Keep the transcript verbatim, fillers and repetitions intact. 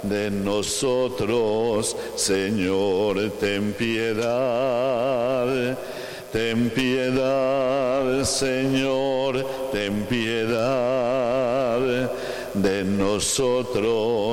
de nosotros, Señor, ten piedad. Ten piedad, Señor, ten piedad de nosotros.